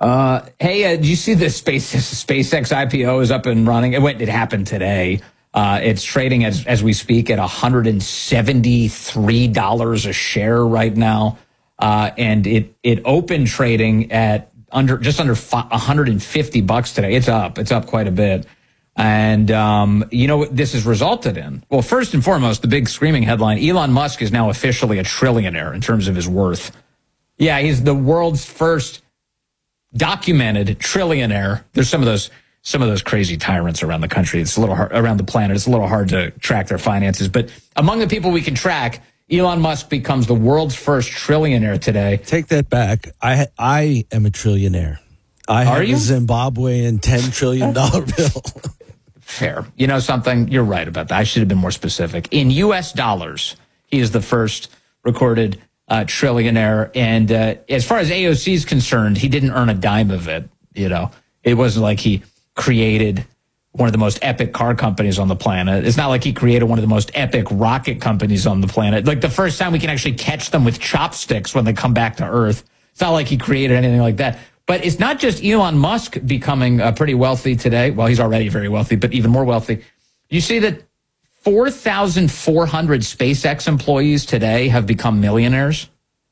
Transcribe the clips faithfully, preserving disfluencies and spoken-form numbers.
Uh, hey, uh, did you see the Space, SpaceX I P O is up and running? It went. It happened today. Uh, it's trading as as we speak at one hundred seventy-three dollars a share right now, uh, and it it opened trading at under just under one hundred fifty bucks today. It's up. It's up quite a bit. And um, you know what this has resulted in? Well, first and foremost, the big screaming headline: Elon Musk is now officially a trillionaire in terms of his worth. Yeah, he's the world's first documented trillionaire. There's some of those some of those crazy tyrants around the country. It's a little hard around the planet. It's a little hard to track their finances. But among the people we can track, Elon Musk becomes the world's first trillionaire today. Take that back. I I am a trillionaire. I have Are you? a Zimbabwean ten trillion dollar bill. Fair. You know something? You're right about that. I should have been more specific. In U S dollars, he is the first recorded uh, trillionaire. And uh, as far as A O C is concerned, he didn't earn a dime of it. You know, it wasn't like he created one of the most epic car companies on the planet. It's not like he created one of the most epic rocket companies on the planet. Like the first time we can actually catch them with chopsticks when they come back to Earth. It's not like he created anything like that. But it's not just Elon Musk becoming uh, pretty wealthy today. Well, he's already very wealthy, but even more wealthy. You see that four thousand four hundred SpaceX employees today have become millionaires.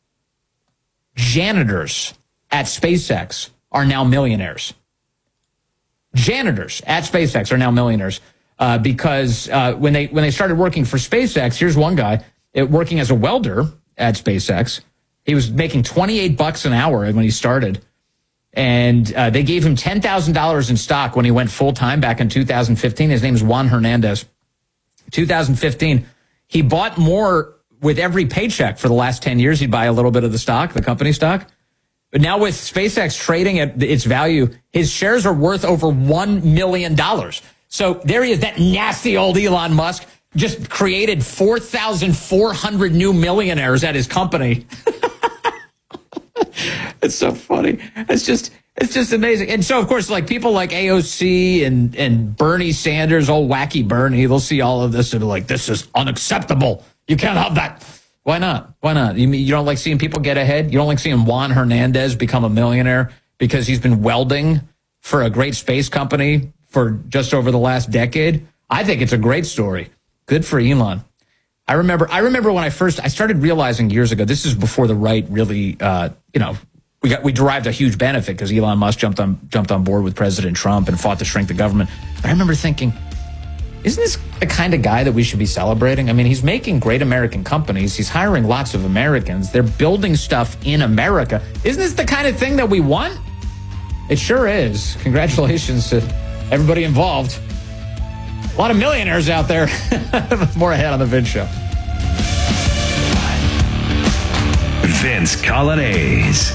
Janitors at SpaceX are now millionaires. Janitors at SpaceX are now millionaires uh, because uh, when they when they started working for SpaceX, here's one guy it, working as a welder at SpaceX. He was making twenty-eight bucks an hour when he started. And uh, they gave him ten thousand dollars in stock when he went full-time back in two thousand fifteen. His name is Juan Hernandez. two thousand fifteen, he bought more with every paycheck for the last ten years. He'd buy a little bit of the stock, the company stock. But now with SpaceX trading at its value, his shares are worth over one million dollars. So there he is, that nasty old Elon Musk just created four thousand four hundred new millionaires at his company. It's so funny. It's just, it's just amazing. And so, of course, like people like A O C and, and Bernie Sanders, old wacky Bernie, they'll see all of this and be like, this is unacceptable. You can't have that. Why not? Why not? You mean you don't like seeing people get ahead? You don't like seeing Juan Hernandez become a millionaire because he's been welding for a great space company for just over the last decade? I think it's a great story. Good for Elon. I remember, I remember when I first, I started realizing years ago, this is before the right really, uh, you know, we got, we derived a huge benefit because Elon Musk jumped on, jumped on board with President Trump and fought to shrink the government. But I remember thinking, isn't this the kind of guy that we should be celebrating? I mean, he's making great American companies. He's hiring lots of Americans. They're building stuff in America. Isn't this the kind of thing that we want? It sure is. Congratulations to everybody involved. A lot of millionaires out there. More ahead on the Vince Show. Vince Coglianese.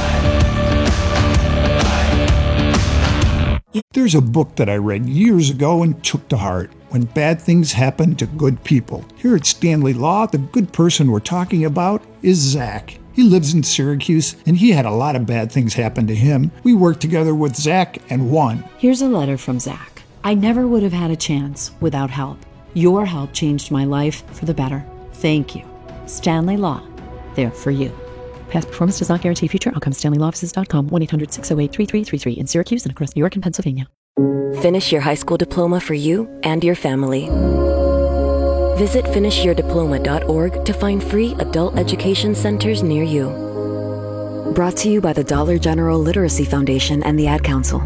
There's a book that I read years ago and took to heart. When Bad Things Happen to Good People. Here at Stanley Law, the good person we're talking about is Zach. He lives in Syracuse, and he had a lot of bad things happen to him. We worked together with Zach and won. Here's a letter from Zach. I never would have had a chance without help. Your help changed my life for the better. Thank you. Stanley Law. There for you. Past performance does not guarantee future outcomes. Stanley Law Offices dot com, one eight hundred six oh eight three three three three in Syracuse and across New York and Pennsylvania. Finish your high school diploma for you and your family. Visit finish your diploma dot org to find free adult education centers near you. Brought to you by the Dollar General Literacy Foundation and the Ad Council.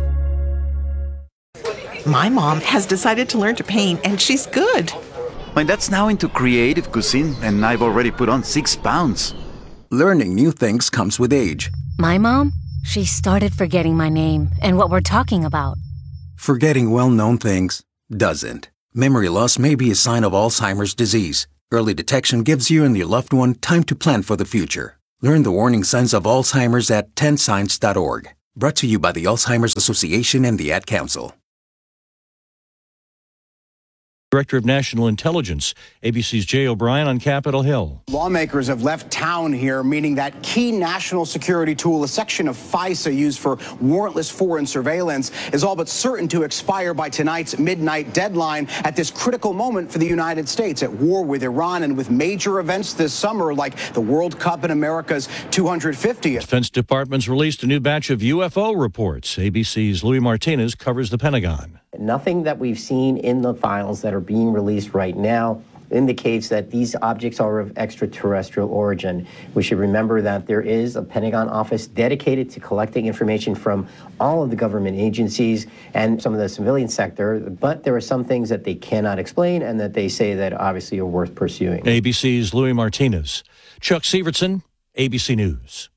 My mom has decided to learn to paint, and she's good. My dad's now into creative cuisine, and I've already put on six pounds. Learning new things comes with age. My mom, she started forgetting my name and what we're talking about. Forgetting well-known things doesn't. Memory loss may be a sign of Alzheimer's disease. Early detection gives you and your loved one time to plan for the future. Learn the warning signs of Alzheimer's at ten signs dot org. Brought to you by the Alzheimer's Association and the Ad Council. Director of National Intelligence, A B C's Jay O'Brien on Capitol Hill. Lawmakers have left town here, meaning that key national security tool, a section of FISA used for warrantless foreign surveillance, is all but certain to expire by tonight's midnight deadline at this critical moment for the United States, at war with Iran and with major events this summer like the World Cup and America's two hundred fiftieth. Defense Department's released a new batch of U F O reports. A B C's Louis Martinez covers the Pentagon. Nothing that we've seen in the files that are being released right now indicates that these objects are of extraterrestrial origin. We should remember that there is a Pentagon office dedicated to collecting information from all of the government agencies and some of the civilian sector, but there are some things that they cannot explain and that they say that obviously are worth pursuing. A B C's Louis Martinez. Chuck Severson, A B C News.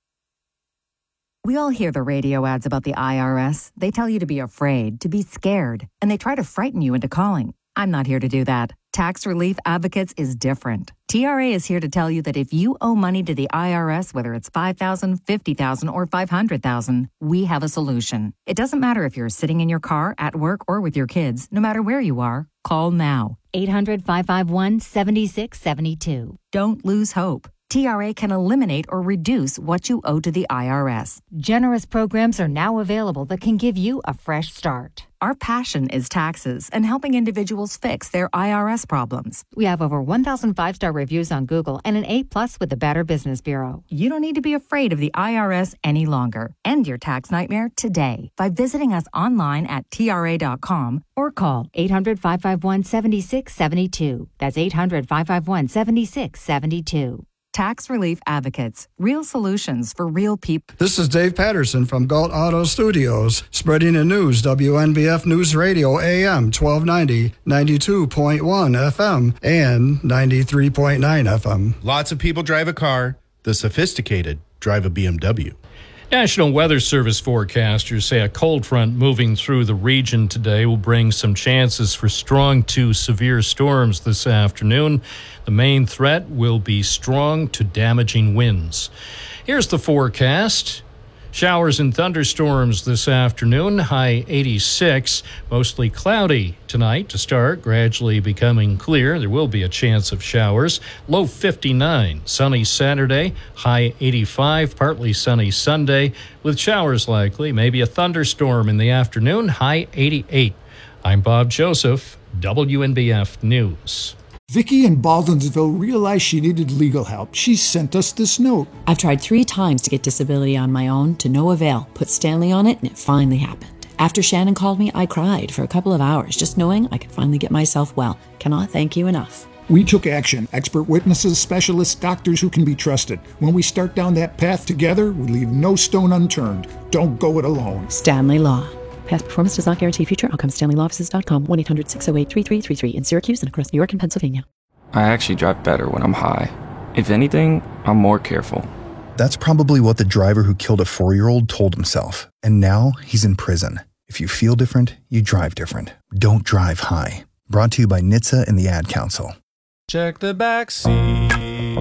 We all hear the radio ads about the I R S. They tell you to be afraid, to be scared, and they try to frighten you into calling. I'm not here to do that. Tax Relief Advocates is different. T R A is here to tell you that if you owe money to the I R S, whether it's five thousand dollars, fifty thousand dollars, or five hundred thousand dollars, we have a solution. It doesn't matter if you're sitting in your car, at work, or with your kids. No matter where you are, call now. eight hundred, five five one, seven six seven two. Don't lose hope. T R A can eliminate or reduce what you owe to the I R S. Generous programs are now available that can give you a fresh start. Our passion is taxes and helping individuals fix their I R S problems. We have over one thousand five-star reviews on Google and an A plus with the Better Business Bureau. You don't need to be afraid of the I R S any longer. End your tax nightmare today by visiting us online at T R A dot com or call eight hundred, five five one, seven six seven two. That's eight hundred, five five one, seven six seven two. Tax Relief Advocates. Real solutions for real people. This is Dave Patterson from Galt Auto Studios. Spreading the news, W N B F News Radio A M twelve ninety, ninety-two point one F M, and ninety-three point nine F M. Lots of people drive a car. The sophisticated drive a B M W. National Weather Service forecasters say a cold front moving through the region today will bring some chances for strong to severe storms this afternoon. The main threat will be strong to damaging winds. Here's the forecast. Showers and thunderstorms this afternoon, high eighty-six. Mostly cloudy tonight to start, gradually becoming clear. There will be a chance of showers. Low fifty-nine. Sunny Saturday, high eighty-five. Partly sunny Sunday with showers likely. Maybe a thunderstorm in the afternoon, high eighty-eight. I'm Bob Joseph, W N B F News. Vicky in Baldwinsville realized she needed legal help. She sent us this note. I've tried three times to get disability on my own, to no avail. Put Stanley on it, and it finally happened. After Shannon called me, I cried for a couple of hours, just knowing I could finally get myself well. Cannot thank you enough. We took action. Expert witnesses, specialists, doctors who can be trusted. When we start down that path together, we leave no stone unturned. Don't go it alone. Stanley Law. Past performance does not guarantee future outcomes. Stanley Law Offices dot com, one eight hundred, six oh eight, three three three three in Syracuse and across New York and Pennsylvania. I actually drive better when I'm high. If anything, I'm more careful. That's probably what the driver who killed a four-year-old told himself. And now he's in prison. If you feel different, you drive different. Don't drive high. Brought to you by N H T S A and the Ad Council. Check the back seat.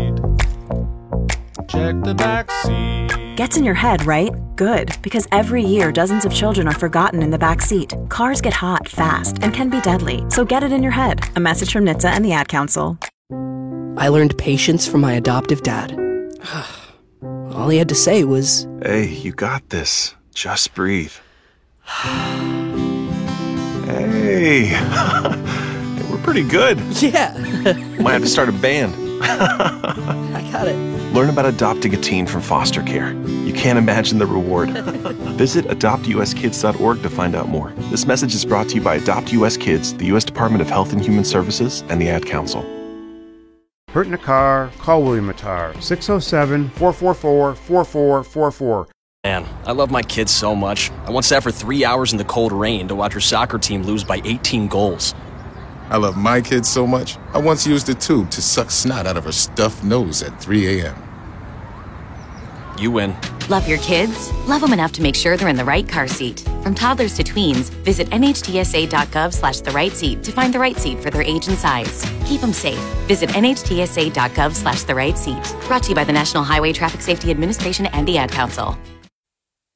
Check the back seat. Gets in your head, right? Good, because every year dozens of children are forgotten in the back seat. Cars get hot fast and can be deadly, so get it in your head. A message from N H T S A and the Ad Council. I learned patience from my adoptive dad. All he had to say was, "Hey, you got this. Just breathe." Hey, we're pretty good. Yeah. Might have to start a band. I got it. Learn about adopting a teen from foster care. You can't imagine the reward. Visit adopt u s kids dot org to find out more. This message is brought to you by Adopt U S Kids, the U S Department of Health and Human Services, and the Ad Council. Hurt in a car? Call William Attar. six oh seven, four four four, four four four four. Man, I love my kids so much. I once sat for three hours in the cold rain to watch her soccer team lose by eighteen goals. I love my kids so much, I once used a tube to suck snot out of her stuffed nose at three a.m. You win. Love your kids? Love them enough to make sure they're in the right car seat. From toddlers to tweens, visit N H T S A dot gov slash the right seat to find the right seat for their age and size. Keep them safe. Visit N H T S A dot gov slash the right seat. Brought to you by the National Highway Traffic Safety Administration and the Ad Council.